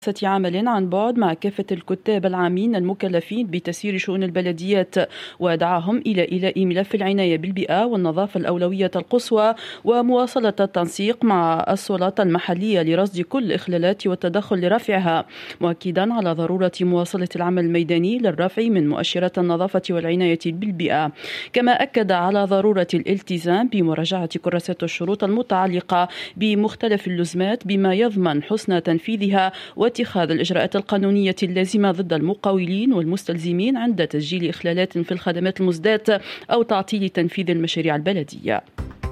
عمل عن بعد مع كافة الكتاب العامين المكلفين بتسيير شؤون البلديات، ودعاهم إلى إيلاء ملف العناية بالبيئة والنظافة الأولوية القصوى، ومواصلة التنسيق مع السلطات المحلية لرصد كل الإخلالات والتدخل لرفعها، مؤكدا على ضرورة مواصلة العمل الميداني للرفع من مؤشرات النظافة والعناية بالبيئة. كما أكد على ضرورة الالتزام بمراجعة كراسات الشروط المتعلقة بمختلف اللزمات بما يضمن حسن تنفيذها واتخاذ الإجراءات القانونية اللازمة ضد المقاولين والمستلزمين عند تسجيل إخلالات في الخدمات المزدات أو تعطيل تنفيذ المشاريع البلدية.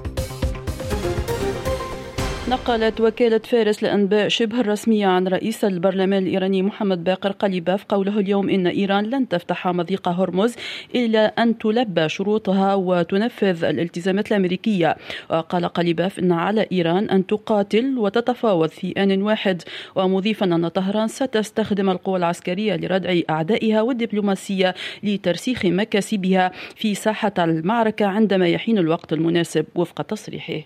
نقلت وكالة فارس لأنباء شبه الرسمية عن رئيس البرلمان الإيراني محمد باقر قليباف قوله اليوم إن إيران لن تفتح مضيق هرمز إلا أن تلبى شروطها وتنفذ الالتزامات الأمريكية. وقال قليباف إن على إيران أن تقاتل وتتفاوض في آن واحد، ومضيفا أن طهران ستستخدم القوى العسكرية لردع أعدائها والدبلوماسية لترسيخ مكاسبها في ساحة المعركة عندما يحين الوقت المناسب وفق تصريحه.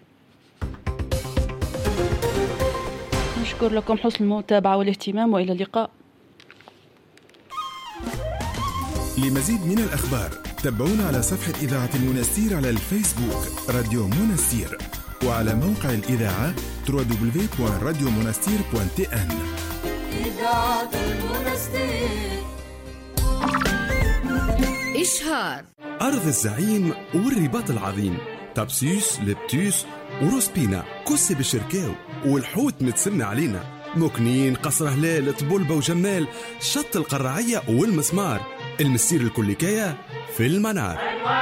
أشكر لكم حسن المتابعة والاهتمام، وإلى اللقاء. لمزيد من الأخبار تابعونا على صفحة إذاعة المنستير على الفيسبوك راديو منستير، وعلى موقع الإذاعة www.radiomonastir.tn. إذاعة المنستير. إشهار أرض الزعيم والرباط العظيم، تابسيس لبتيس وروسبينا كسي بالشركاو، والحوت متسمى علينا، مكنين، قصر هلال، طبولبة وجمال، شط القرعية والمسمار، المسير الكليكية في المنار.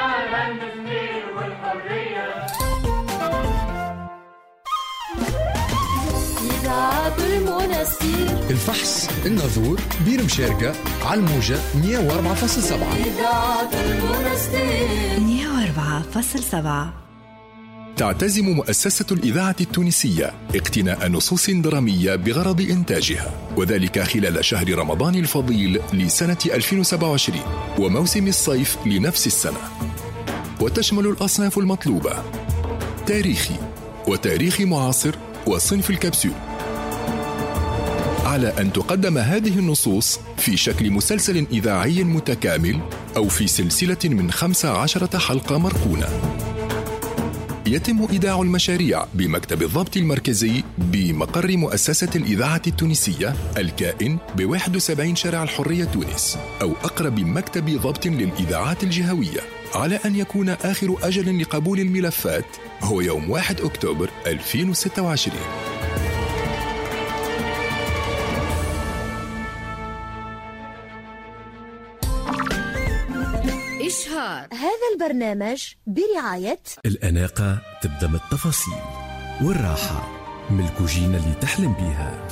الفحص الناظور بير مشاركة على الموجة 104.7. 104.7. تعتزم مؤسسة الإذاعة التونسية اقتناء نصوص درامية بغرض إنتاجها، وذلك خلال شهر رمضان الفضيل لسنة 2027 وموسم الصيف لنفس السنة، وتشمل الأصناف المطلوبة: تاريخي وتاريخي معاصر وصنف الكبسول، على أن تقدم هذه النصوص في شكل مسلسل إذاعي متكامل أو في سلسلة من 15 حلقة مركونة. يتم إيداع المشاريع بمكتب الضبط المركزي بمقر مؤسسة الإذاعة التونسية الكائن ب71 شارع الحرية تونس، أو أقرب مكتب ضبط للإذاعات الجهوية، على أن يكون آخر أجل لقبول الملفات هو يوم 1 أكتوبر 2026. هذا البرنامج برعاية الأناقة، تبدأ من التفاصيل، والراحة من الكوجينة اللي تحلم بيها.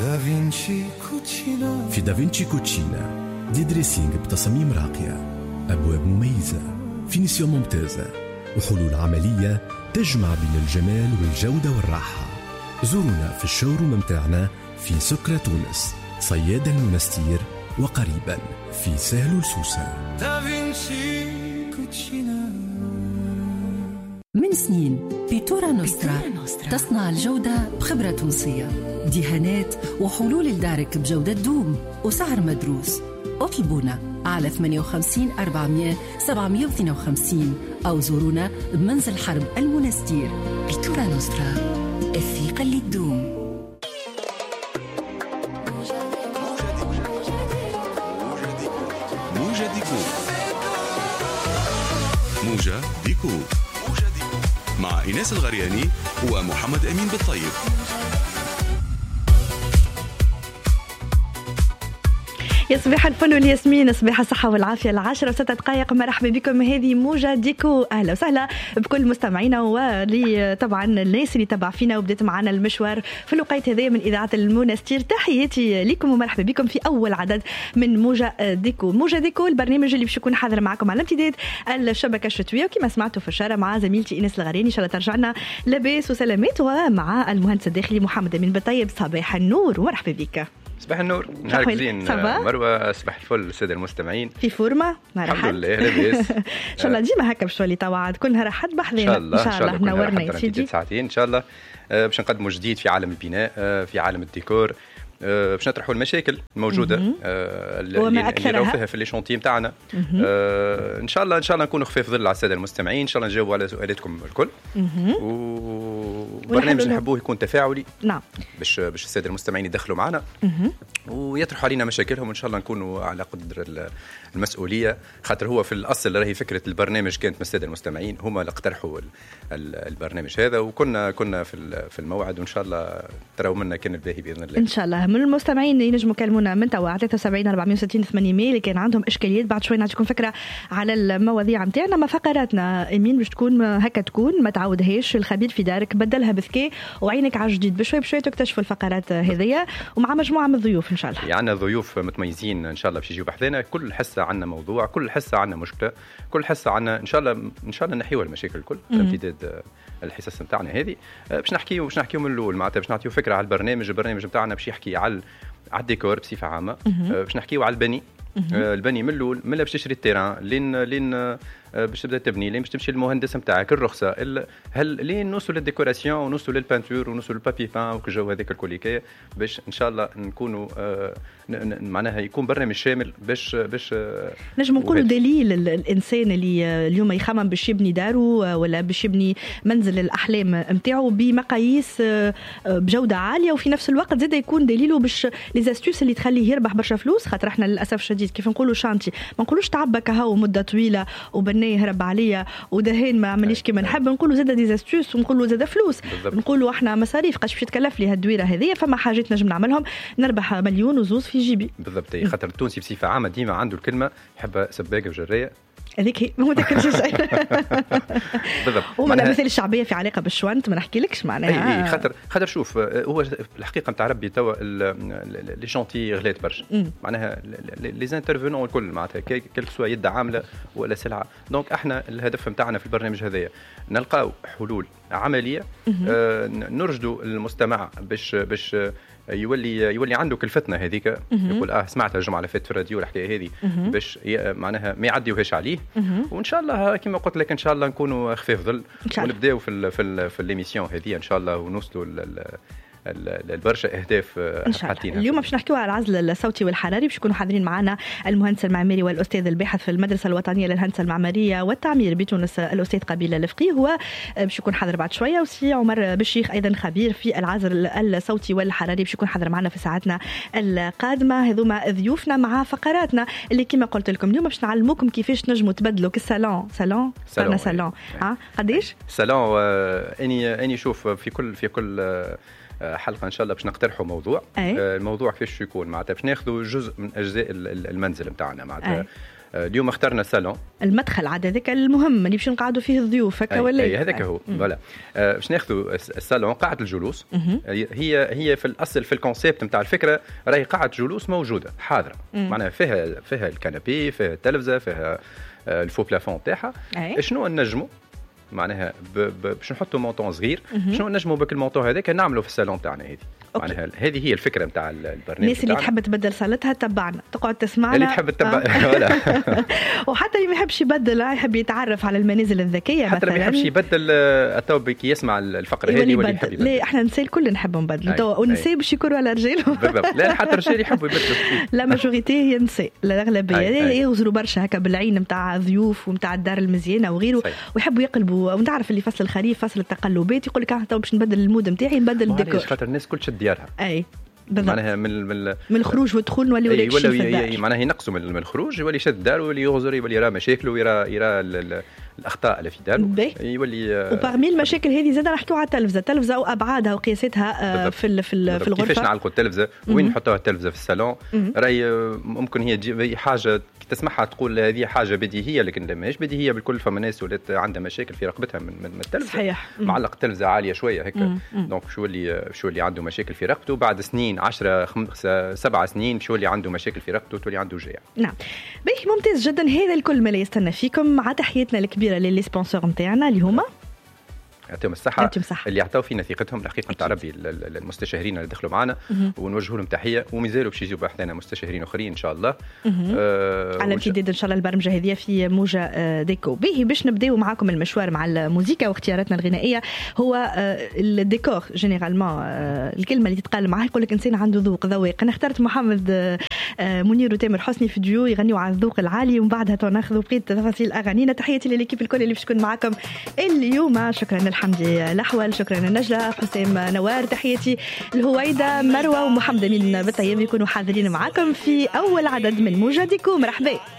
في دافينشي كوتشينا دي دريسينج بتصميم راقية، أبواب مميزة، فينيسيون ممتازة، وحلول عملية تجمع بين الجمال والجودة والراحة. زورونا في الشوروم متاعنا في سكرة تونس، صيادة المنستير، وقريبا في سهل السوسة. من سنين بيتورا نوسترا تصنع الجودة بخبرة تونسية، دهانات وحلول لدارك بجودة دوم وسعر مدروس. اطلبونا على 58 400 752 أو زورونا بمنزل حرب المنستير. بيتورا نوسترا، الثقة اللي تدوم. موجة ديكور مع إيناس الغرياني ومحمد أمين بالطيب. يا صباح الفل والياسمين، صباح الصحة والعافية. 10:06. مرحبا بكم، هذه موجة ديكو. أهلا وسهلا بكل مستمعينا، ولي طبعا الناس اللي تبع فينا وبدأت معنا المشوار في الوقت هذا من إذاعة المنستير. تحياتي لكم ومرحبا بكم في أول عدد من موجة ديكو. موجة ديكو البرنامج اللي باش يكون حاضر معكم على امتداد الشبكة الشتوية، وكما سمعتوا في الشارع مع زميلتي إيناس الغرياني. إن شاء الله ترجع لنا لاباس وسلامات، ومع المهندس الداخلي محمد أمين بالطيب. صباح النور ومرحبا بك. صباح النور، نهارك زين مروة. صباح الفل السادة المستمعين، في فورمة؟ الحمد لله لاباس. ان شاء الله ديما هكا بشوي توعد كلها راح بحذينا ان شاء الله. نورنا يا سيدي. ساعتين ان شاء الله باش نقدموا جديد في عالم البناء، في عالم الديكور، باش نطرحوا المشاكل الموجوده اللي راهو فيها في لي شونتي نتاعنا. ان شاء الله نكونوا خفاف ظل على الساده المستمعين، ان شاء الله نجاوبوا على سؤالاتكم الكل. وبرنامج نحبوه يكون تفاعلي. نعم. باش الساده المستمعين يدخلوا معنا ويطرحوا علينا مشاكلهم، وان شاء الله نكونوا على قدر المسؤوليه، خاطر هو في الاصل راهي فكره البرنامج كانت من الساده المستمعين، هما اللي اقترحوا البرنامج هذا، وكنا في الموعد، وان شاء الله تراو منا كان الباهي باذن الله. ان شاء الله. من المستمعين ينجموا يكلمونا من توا 73 460 800 اللي كان عندهم اشكاليات. بعد شوي نعطيكم فكره على المواضيع نتاعنا. ما فقراتنا ايمين باش تكون هكا، تكون ما تعودهاش، الخبير في دارك بدلها بذكاء وعينك على الجديد. بشوي تكتشفوا الفقرات هذيا ومع مجموعه من الضيوف ان شاء الله. يعني ضيوف متميزين ان شاء الله باش يجيو بحذنا. كل حصه عندنا موضوع، كل حصه عندنا مشكله، كل حصه عندنا ان شاء الله نحيوا المشاكل الكل في امتداد الحصص نتاعنا هذه. باش نحكيو من الاول معناتها باش نعطيو فكره على البرنامج نتاعنا باش يحكي على الديكور بصفه عامه. باش نحكيو على البني من الاول، من باش تشري التيران لين باش تبدا تبني، لين باش تمشي للمهندس نتاعك، الرخصه، هل لين نوصل للديكوراسيون ونوصل للبانتور ونوصل للبابي بان والجو هذاك الكوليكيه، باش ان شاء الله نكونوا معناها يكون برنامج شامل باش نجم نقولوا دليل الانسان اللي اليوم يخمم باش يبني داره ولا باش يبني منزل الاحلام نتاعو بمقاييس بجوده عاليه، وفي نفس الوقت زاد يكون دليله باش لي استيوس اللي تخليه يربح برشا فلوس. خاطر احنا للاسف الشديد كيف نقولوا شانتي، ما نقولوش تعبك هاو مده طويله وبنيه هرب عليا ودهين ما عمليش كما نحب، نقولوا زاد دي استيوس ونقولوا زاد فلوس، نقولوا احنا مصاريف قاش باش تكلف لي هالدويره هذه، فما حاجات نجم نعملهم نربح مليون وزوز في جيبي. بالضبط. خاطر التونسي بصفه عامه ديما عنده الكلمه يحب سباقه وجريه، هذيك هي مو ذاك الشيء. بالضبط. ومن الامثله الشعبيه في علاقه بالشوانت ما نحكي لكش معناها. خاطر شوف، هو الحقيقه نتاع ربي توا لي شونتي غلات برشا، معناها لي زانترفونون الكل معناتها كل سوا يد عامله ولا سلعه. دونك احنا الهدف نتاعنا في البرنامج هذايا نلقاو حلول عمليه، نرشدوا المستمع باش يولي عنده كلفتنا هذيك، يقول سمعت الجمعه اللي فاتت في الراديو الحكايه هذه، باش معناها ما يعديوهاش عليه. وان شاء الله كما قلت لك ان شاء الله نكونوا خفاف ظل ونبداو في الليميسيون هذه ان شاء الله، ونوصلوا البرشا اهداف حاطينها. اليوم باش نحكيو على العزل الصوتي والحراري، باش يكونوا حاضرين معنا المهندس المعماري والاستاذ الباحث في المدرسه الوطنيه للهندسه المعماريه والتعمير بتونس الاستاذ قبيل الفقيه، هو باش يكون حاضر بعد شويه. وسي عمر بالشيخ ايضا خبير في العزل الصوتي والحراري باش يكون حاضر معنا في ساعتنا القادمه. هذوما ضيوفنا مع فقراتنا اللي كما قلت لكم اليوم باش نعلموكم كيفاش تنجموا تبدلوا كالصالون صالون قديش صالون. اني شوف في كل حلقه ان شاء الله باش نقترحوا موضوع. الموضوع كيفاش يكون معناتها باش ناخذوا جزء من اجزاء المنزل نتاعنا معناتها. اليوم اخترنا الصالون، المدخل عاد هذاك المهم اللي باش نقعدوا فيه الضيوف هكا ولا هذاك هو فوالا. باش ناخذوا الصالون قاعه الجلوس. هي في الاصل في الكونسيبت نتاع الفكره راهي قاعه جلوس موجوده حاضره، معناها فيها الكنبي، فيها التلفزه، فيها الفو بلافون تاعها. شنو نجموا معناها باش نحطوا مونطون صغير، شنو نجموا بك المونطون هذاك نعملوا في الصالون تاعنا هذه. معناها هذه هي الفكره نتاع البرنامج. الناس اللي تحب تبدل صالتها تبعنا، تقعد تسمعنا، اللي تحب تتبع وحتى اللي ما يحبش يبدل، يحب يتعرف على المنازل الذكيه حتى اللي ما يحبش يبدل التوبك يسمع الفقره هذه ولا يحب يبدل. لا احنا نساء الكل نحبوا نبدلوا، والنساء باش يكونوا على رجالهم. بالضبط. لا حتى الرجال يحبوا يبدلوا. لا ماجوريتي هي نساء، الاغلبيه يغزروا برشا هكا بالعين نتاع ضيوف ونتاع الدار المزيانه وغيره، ويحبوا يقلبوا. ونعرف اللي فصل الخريف فصل التقلبات يقول لك تو باش نبدل المود نتاعي، نبدل الديكور. خاطر الناس كل شد ديارها. معناها من الخروج والدخول نوليو لك شيء في الدار، معناها ينقصوا من الخروج، يولي شد دار، يولي يغزر، يولي يرى مشاكله، يرى الاخطاء اللي في داره، يولي. وبرمي المشاكل هذه زاد نحكيو على التلفزه وابعادها وقياساتها في الغرفه. كيفاش نعلقوا التلفزه، وين نحطوها التلفزه في الصالون. راي ممكن هي تجي حاجه تسمعها تقول هذه حاجه بديهيه، لكن ماهيش بديهيه بالكل. فما ناس ولات عندها مشاكل في رقبتها من التلفزه. صحيح. معلق التلفزه عاليه شويه هكا، دونك شو اللي عنده مشاكل في رقبته بعد سنين 10 5 7 سنين شو اللي عنده مشاكل في رقبته تولي عنده وجع. نعم باهي ممتاز جدا. هذا الكل ما لا يستنى فيكم، مع تحياتنا الكبيره للسبونسور نتاعنا اللي هما يعطيهم الصحه اللي يعطوا فينا ثقتهم. الحقيقه نتاع ربي المستشارين اللي دخلوا معنا ونوجهوا لهم تحيه، ومازالوا باش يجيو بحثنا مستشارين اخرين ان شاء الله على امتداد ان شاء الله البرمجه هذه في موجه ديكو. باهي باش نبداو معاكم المشوار مع الموسيقى واختياراتنا الغنائيه. هو الديكور جينيرالمون الكلمه اللي تتقال معاه يقول لك انسان عنده ذوق. انا اخترت محمد منير وتامر حسني في ديو يغنيوا على الذوق العالي، ومن بعدها ناخذوا بقيه تفاصيل اغانينا. تحياتي لليكيب الكل اللي باش تكون معكم اليوم. شكرا للحمدي الاحول، شكرا للنجله حسام نوار، تحياتي الهويده مروه ومحمد امين بالطيب يكونوا حاضرين معكم في اول عدد من موجة ديكو. مرحبا.